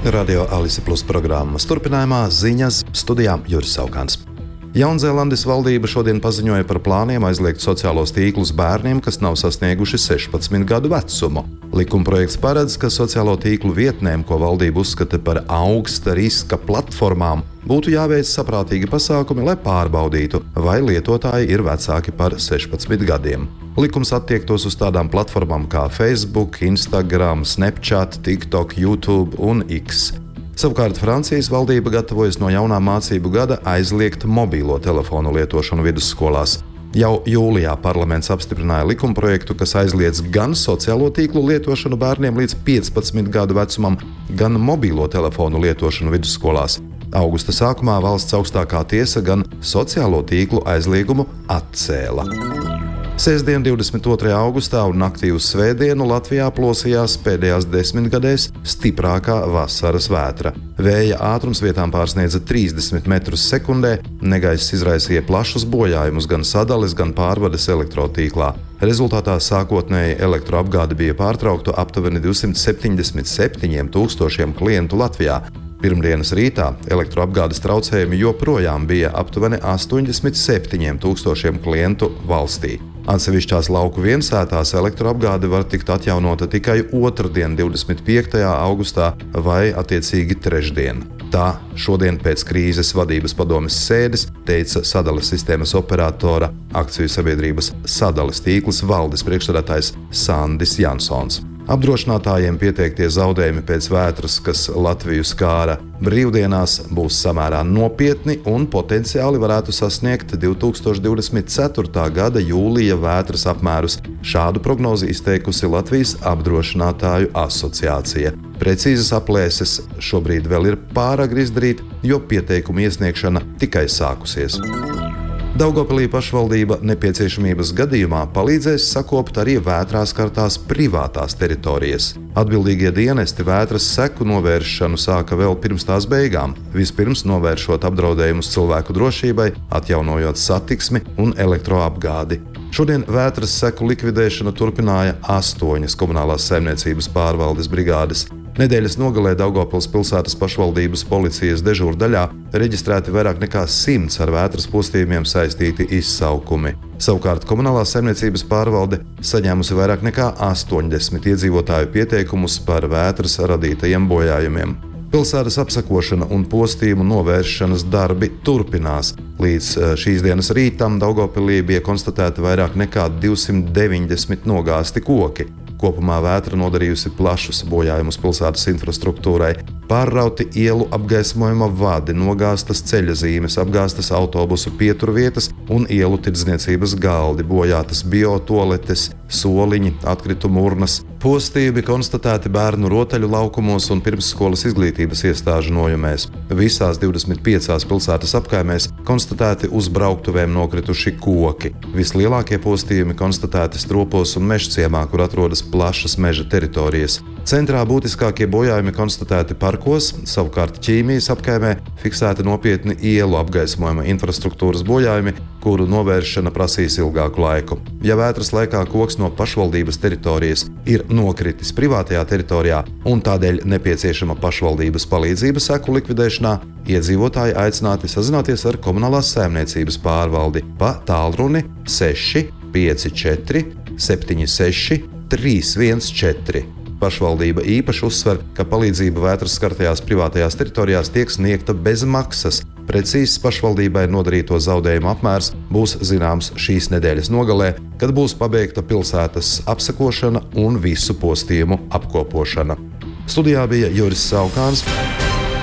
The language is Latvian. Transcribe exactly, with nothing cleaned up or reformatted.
Radio Alise Plus programmas turpinājumā ziņas studijā Juris Saukāns. Jaunzēlandes valdība šodien paziņoja par plāniem aizliegt sociālos tīklus bērniem, kas nav sasnieguši sešpadsmit gadu vecumu. Likumprojekts paredz, ka sociālo tīklu vietnēm, ko valdība uzskata par augsta riska platformām, būtu jāveic saprātīgi pasākumi, lai pārbaudītu, vai lietotāji ir vecāki par sešpadsmit gadiem. Likums attiektos uz tādām platformām kā Facebook, Instagram, Snapchat, TikTok, YouTube un X. Savukārt Francijas valdība gatavojas no jaunā mācību gada aizliegt mobīlo telefonu lietošanu vidusskolās. Jau jūlijā parlaments apstiprināja likumprojektu, kas aizliedz gan sociālo tīklu lietošanu bērniem līdz piecpadsmit gadu vecumam, gan mobīlo telefonu lietošanu vidusskolās. Augusta sākumā valsts augstākā tiesa gan sociālo tīklu aizliegumu atcēla. Sestdien, divdesmit otrajā augustā un naktī uz svētdienu Latvijā plosījās pēdējās desmitgadēs stiprākā vasaras vētra. Vēja ātrums vietām pārsniedza trīsdesmit metrus sekundē, negaiss izraisīja plašus bojājumus gan sadales, gan pārvades elektrotīklā. Rezultātā sākotnēji elektroapgāde bija pārtraukta aptuveni divsimt septiņdesmit septiņiem tūkstošiem klientu Latvijā. Pirmdienas rītā elektroapgādes traucējumi joprojām bija aptuveni astoņdesmit septiņiem tūkstošiem klientu valstī. Atsevišķās lauku viensētās elektroapgāde var tikt atjaunota tikai otrdien, divdesmit piektajā augustā vai attiecīgi trešdien. Tā šodien pēc krīzes vadības padomes sēdes teica sadales sistēmas operatora akciju sabiedrības sadales tīkls valdes priekšsēdētājs Sandis Jansons. Apdrošinātājiem pieteiktie zaudējumi pēc vētras, kas Latviju skāra brīvdienās, būs samērā nopietni un potenciāli varētu sasniegt divi tūkstoši divdesmit ceturtā gada jūlija vētras apmērus. Šādu prognozi izteikusi Latvijas apdrošinātāju asociācija. Precīzas aplēses šobrīd vēl ir pāragri izdarīt, jo pieteikumu iesniegšana tikai sākusies. Daugavpilī pašvaldība nepieciešamības gadījumā palīdzēs sakopt arī vētrā skartās privātās teritorijas. Atbildīgie dienesti vētras seku novēršanu sāka vēl pirms tās beigām, vispirms novēršot apdraudējumus cilvēku drošībai, atjaunojot satiksmi un elektroapgādi. Šodien vētras seku likvidēšanu turpināja astoņas komunālās saimniecības pārvaldes brigādes. Nedēļas nogalē Daugavpils pilsētas pašvaldības policijas dežūrdaļā reģistrēti vairāk nekā simts ar vētras postījumiem saistīti izsaukumi. Savukārt komunālā saimniecības pārvalde saņēmusi vairāk nekā astoņdesmit iedzīvotāju pieteikumus par vētras radītajiem bojājumiem. Pilsētas apsakošana un postījumu novēršanas darbi turpinās. Līdz šīs dienas rītam Daugavpilī bija konstatēti vairāk nekā divsimt deviņdesmit nogāzti koki. Kopumā vētra nodarījusi plašus bojājumus pilsētas infrastruktūrai. Pārrauti ielu apgaismojuma vadi, nogāztas ceļazīmes, apgāztas autobusu pieturvietas un ielu tirdzniecības galdi, bojātas biotoaletes, soliņi, atkritumu urnas. Postījumi konstatēti bērnu rotaļu laukumos un pirmsskolas izglītības iestāžu nojumēs. Visās divdesmit piecās pilsētas apkaimēs konstatēti uz brauktuvēm nokrituši koki. Vislielākie postījumi konstatēti Stropos un Mežciemā, kur atrodas plašas meža teritorijas. Centrā būtiskākie bojājumi konstatēti parkos, savukārt Ķīmijas apkaimē fiksēti nopietni ielu apgaismojuma infrastruktūras bojājumi, kuru novēršana prasīs ilgāku laiku. Ja vētras laikā koks no pašvaldības teritorijas ir nokritis privātajā teritorijā un tādēļ nepieciešama pašvaldības palīdzība seku likvidēšanā, iedzīvotāji aicināti sazināties ar komunālās saimniecības pārvaldi pa tālruni seši pieci četri septiņi seši trīs viens četri. Pašvaldība īpaši uzsver, ka palīdzība vētras skartajās privātajās teritorijās tiek sniegta bez maksas. Precīzs pašvaldībai nodarīto zaudējumu apmērs būs zināms šīs nedēļas nogalē, kad būs pabeigta pilsētas apsakošana un visu postījumu apkopošana. Studijā bija Juris Saukāns.